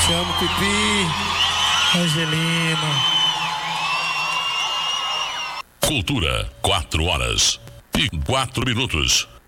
Te amo, Pipi. Angelina. Cultura, 4 horas e 4 minutos.